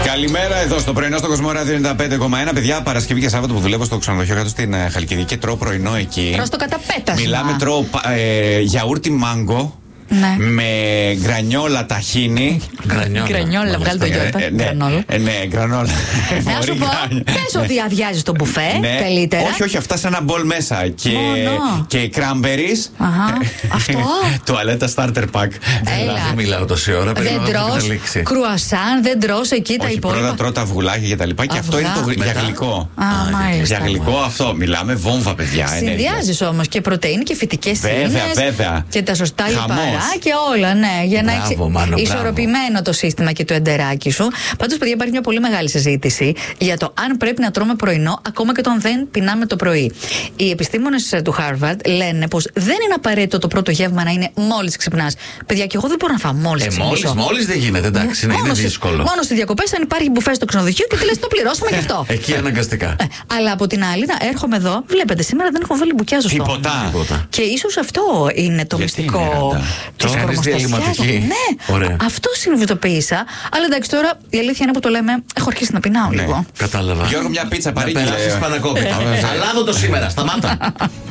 Καλημέρα εδώ στο πρωινό στο Κοσμοράδιο 95,1. Παιδιά, Παρασκευή και Σάββατο που δουλεύω στο ξενοδοχείο κάτω στην Χαλκιδική και τρώω πρωινό εκεί. Προς το καταπέτασμα. Μιλάμε, τρώω γιαούρτι μάγκο. Ναι. Με γκρανιόλα ταχίνι. Γκρανιόλα, βγάλει το γιώτα. Ναι, γκρανόλα. Να σου πω, πες ότι αδειάζεις το μπουφέ, καλύτερα. Όχι, αυτά σε ένα μπολ μέσα. Και κράμπερις. Αυτό. Τουαλέτα starter pack. Δεν μιλάω τόση ώρα. Δεν τρως κρουασάν, δεν τρως εκεί τα υπόλοιπα. Πρώτα τρώω τα αυγουλάκια και τα λοιπά. Και αυτό είναι για γλυκό. Για γλυκό αυτό. Μιλάμε βόμβα, παιδιά. Συνδυάζεις όμως και πρωτεΐνη και φυτικές ίνες. Βέβαια. Και τα σωστά λιπαρά και όλα, ναι. Για να έχει ισορροπημένο το σύστημα και το εντεράκι σου. Πάντως, παιδιά, υπάρχει μια πολύ μεγάλη συζήτηση για το αν πρέπει να τρώμε πρωινό, ακόμα και όταν δεν πεινάμε το πρωί. Οι επιστήμονες του Harvard λένε πως δεν είναι απαραίτητο το πρώτο γεύμα να είναι μόλις ξυπνάς. Παιδιά, και εγώ δεν μπορώ να φάω μόλις ξυπνήσω. Μόλις δεν γίνεται, εντάξει, είναι δύσκολο. Μόνο στις διακοπές, αν υπάρχει μπουφέ στο ξενοδοχείο και τι λες, το πληρώσουμε γι' αυτό. Εκεί αναγκαστικά. Αλλά από την άλλη, έρχομαι εδώ, βλέπετε, σήμερα δεν έχουμε βάλει μπουκιά στο στόμα. Τίποτα. Και ίσως αυτό είναι το μυστικό της κορμοστασιάς. Ναι, αυτό συνειδητοποίησα. Αλλά εντάξει, τώρα η αλήθεια είναι που το λέμε, έχω αρχίσει να πεινάω λίγο. Κατάλαβα. Γιώργο, μια πίτσα παρήγγειλε. Να περάσεις Πανακόπιτα. Αλάδο το σήμερα, σταμάτα.